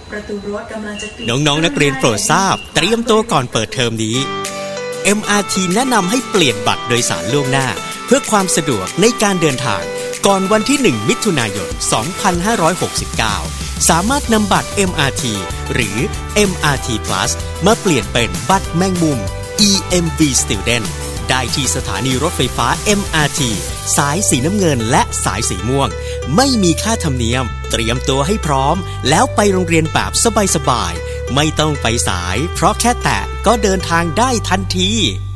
ประตูรถกำลังจะปิดน้องๆนักเรียนโปรดทราบเตรียมตัวก่อนเปิดเทอมนี้ MRT แนะนำให้เปลี่ยนบัตรโดยสารล่วงหน้าเพื่อความสะดวกในการเดินทางก่อนวันที่ 1 มิถุนายน 2569 สามารถนำบัตร MRT หรือ MRT Plus มาเปลี่ยนเป็นบัตรแมงมุม EMV Student ได้ที่สถานีรถไฟฟ้า MRT สายสีน้ำเงินและสายสีม่วงไม่มีค่าธรรมเนียมเตรียมตัวให้พร้อมแล้วไปโรงเรียนแบบสบายๆไม่ต้องไปสายเพราะแค่แตะก็เดินทางได้ทันที